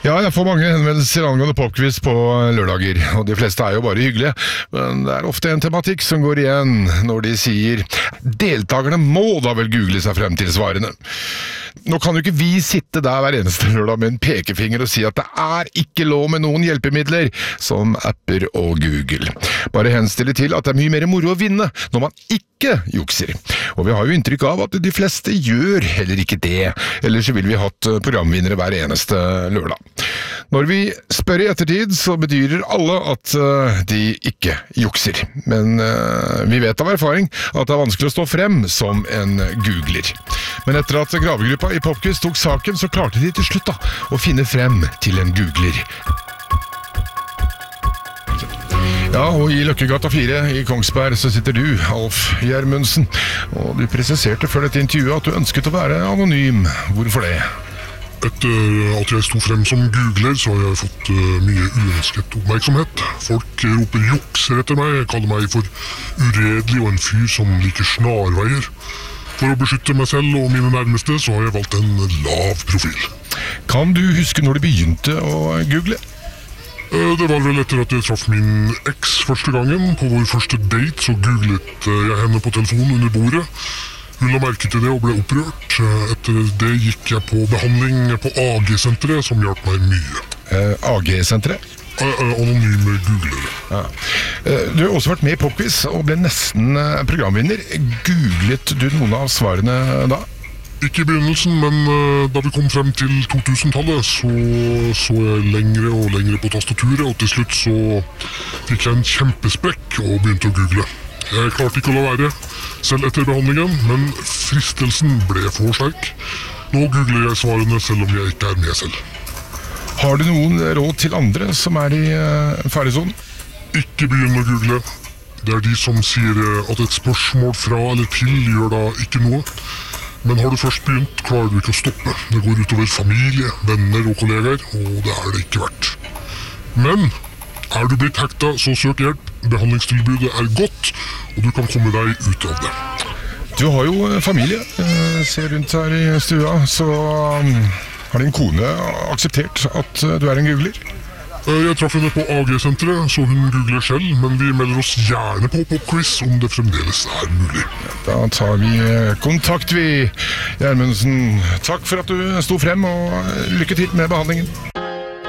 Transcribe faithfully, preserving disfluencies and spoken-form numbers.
Ja, jeg får mange henvendelser angående popquiz på lørdager, og de fleste er jo bare hyggelige, men det er ofte en tematikk som går igjen når de sier «Deltakerne må da vel google seg frem til svarene». Nå kan jo ikke vi sitte der hver eneste lørdag med en pekefinger og si at det er ikke lov med noen hjelpemidler, som apper og Google. Bare henstille til at det er mye mer moro å vinne når man ikke jukser. Og vi har jo inntrykk av at de fleste gjør heller ikke det, ellers vil vi hatt programvinnere hver eneste lørdag. Når vi spør i ettertid, så bedyrer alle at de ikke jukser. Men vi vet av erfaring at det er vanskelig å stå frem som en googler. Men etter at gravegruppa i Popquiz tok saken, så klarte de til slutt da å finne frem til en googler. Ja, og i Løkkegata fire i Kongsberg så sitter du, Alf Gjermundsen. Og du presiserte før dette intervjuet at du ønsket å være anonym. Hvorfor det? Etter at jeg sto frem som googler, så har jeg fått uh, mye uønsket oppmerksomhet. Folk roper jukser etter meg, kaller meg for uredelig og en fyr som liker snarveier. For å beskytte meg selv og mine nærmeste, så har jeg valgt en lav profil. Kan du huske når du begynte å google? Uh, det var vel etter at jeg traff min eks første gangen. På vår første date så googlet jeg henne på telefonen under bordet. Hun la merke til det og ble opprørt. Etter det gikk jeg på behandling på A G-senteret, som hjalp meg mye. Uh, A G-senteret? Anonyme googlere. Ja. Uh, du har også vært med i Popquiz og ble nesten programvinner. Googlet du noen av svarene da? Ikke i begynnelsen, men uh, da vi kom frem til to tusen-tallet, så så jeg lengre og lengre på tastaturet, og til slutt så fikk jeg en kjempesprekk og begynte å google. Jeg klarte ikke å la være, selv etter behandlingen, men fristelsen ble for sterk. Nå googler jeg svarene selv om jeg ikke er med selv. Har du noen råd til andre som er i uh, faresonen? Ikke begynn å google. Det er de som sier at et spørsmål fra eller til gjør da ikke noe. Men har du først begynt, klarer du ikke å stoppe. Det går utover familie, venner og kollegaer, og det er det ikke verdt. Men er du blitt hekta, så søk hjelp. Behandlingstilbudet er godt, og du kan komme deg ut av det. Du har jo familie, ser rundt her i stua, så har din kone akseptert at du er en googler? Jeg traff henne på A G-senteret, så hun googler selv, men vi melder oss gjerne på Popquiz om det fremdeles er mulig. Da tar vi kontakt, vi, Gjermundsen. Takk for at du sto frem, og lykke til med behandlingen.